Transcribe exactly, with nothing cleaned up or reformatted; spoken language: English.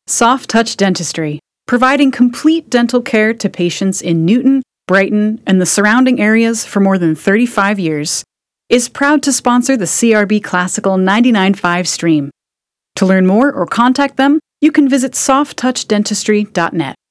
Soft Touch Dentistry, providing complete dental care to patients in Newton, Brighton, and the surrounding areas for more than thirty-five years, is proud to sponsor the C R B Classical ninety-nine point five stream. To learn more or contact them, you can visit soft touch dentistry dot net.